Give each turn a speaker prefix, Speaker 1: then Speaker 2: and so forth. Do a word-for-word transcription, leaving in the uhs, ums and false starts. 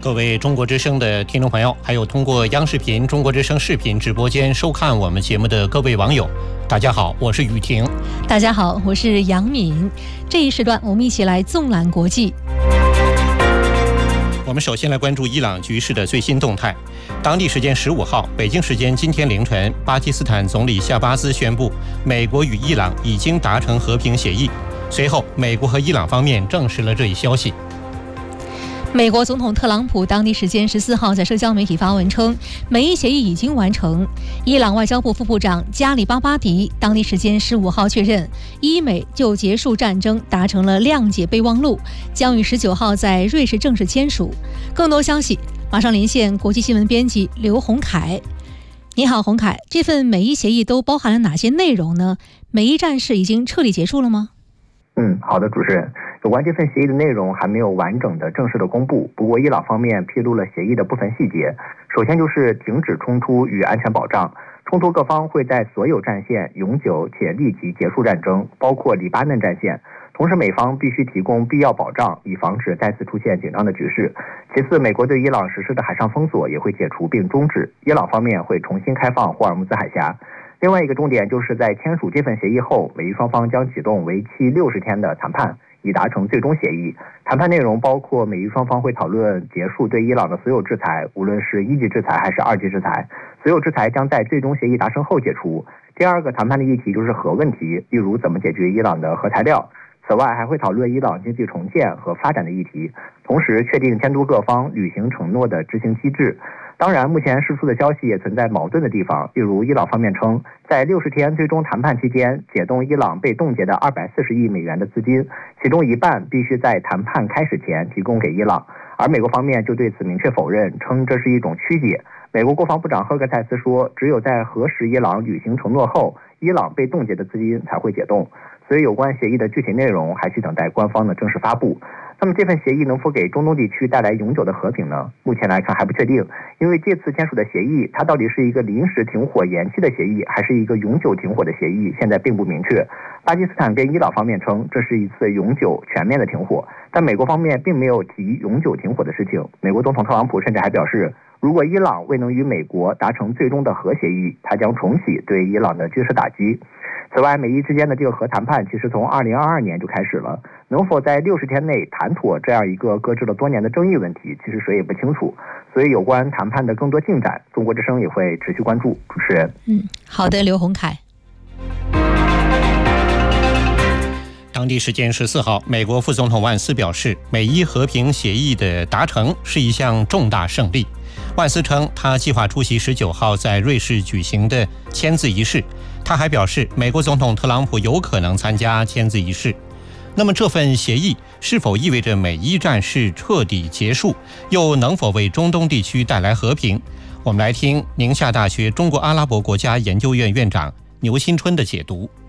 Speaker 1: 各位中国之声的听众朋友，还有通过央视频中国之声视频直播间收看我们节目的各位网友，大家好，我是雨婷。
Speaker 2: 大家好，我是杨敏。这一时段我们一起来纵览国际。
Speaker 1: 我们首先来关注伊朗局势的最新动态。当地时间十五号，北京时间今天凌晨，巴基斯坦总理夏巴兹宣布，美国与伊朗已经达成和平协议。随后，美国和伊朗方面证实了这一消息。
Speaker 2: 美国总统特朗普当地时间十四号在社交媒体发文称，美伊协议已经完成。伊朗外交部副部长加里巴巴迪当地时间十五号确认，伊美就结束战争达成了谅解备忘录，将于十九号在瑞士正式签署。更多消息，马上连线国际新闻编辑刘洪凯。你好，洪凯，这份美伊协议都包含了哪些内容呢？美伊战事已经彻底结束了吗？
Speaker 3: 嗯，好的，主持人。有关这份协议的内容还没有完整的正式的公布，不过伊朗方面披露了协议的部分细节。首先就是停止冲突与安全保障，冲突各方会在所有战线永久且立即结束战争，包括黎巴嫩战线。同时美方必须提供必要保障，以防止再次出现紧张的局势。其次，美国对伊朗实施的海上封锁也会解除并终止，伊朗方面会重新开放霍尔木兹海峡。另外一个重点就是在签署这份协议后，美伊双方将启动为期六十天的谈判，以达成最终协议。谈判内容包括美伊双方会讨论结束对伊朗的所有制裁，无论是一级制裁还是二级制裁，所有制裁将在最终协议达成后解除。第二个谈判的议题就是核问题，例如怎么解决伊朗的核材料。此外还会讨论伊朗经济重建和发展的议题，同时确定监督各方履行承诺的执行机制。当然，目前释出的消息也存在矛盾的地方，例如伊朗方面称，在六十天最终谈判期间，解冻伊朗被冻结的二百四十亿美元的资金，其中一半必须在谈判开始前提供给伊朗，而美国方面就对此明确否认，称这是一种曲解。美国国防部长赫格泰斯说，只有在核实伊朗履行承诺后，伊朗被冻结的资金才会解冻。所以有关协议的具体内容还需等待官方的正式发布。那么这份协议能否给中东地区带来永久的和平呢？目前来看还不确定，因为这次签署的协议，它到底是一个临时停火延期的协议，还是一个永久停火的协议，现在并不明确。巴基斯坦跟伊朗方面称这是一次永久全面的停火，但美国方面并没有提永久停火的事情。美国总统特朗普甚至还表示，如果伊朗未能与美国达成最终的核协议，他将重启对伊朗的军事打击。此外，美伊之间的这个核谈判其实从二零二二年就开始了，能否在六十天内谈妥这样一个搁置了多年的争议问题，其实谁也不清楚。所以有关谈判的更多进展，中国之声也会持续关注。主持人，
Speaker 2: 嗯，好的，刘洪凯。
Speaker 1: 当地时间十四号，美国副总统万斯表示，美伊和平协议的达成是一项重大胜利。万斯称，他计划出席十九号在瑞士举行的签字仪式。他还表示，美国总统特朗普有可能参加签字仪式。那么这份协议是否意味着美伊战事彻底结束，又能否为中东地区带来和平？我们来听宁夏大学中国阿拉伯国家研究院院长牛新春的解读。